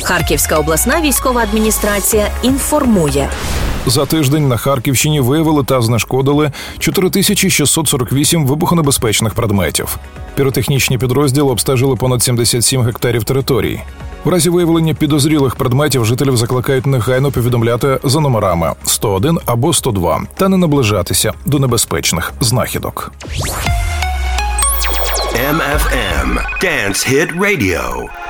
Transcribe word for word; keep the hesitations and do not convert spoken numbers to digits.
Харківська обласна військова адміністрація інформує. За тиждень на Харківщині виявили та знешкодили чотири тисячі шістсот сорок вісім вибухонебезпечних предметів. Піротехнічні підрозділи обстежили понад сімдесят сім гектарів території. У разі виявлення підозрілих предметів жителів закликають негайно повідомляти за номерами сто один або сто два та не наближатися до небезпечних знахідок. ем еф ем Dance Hit Radio.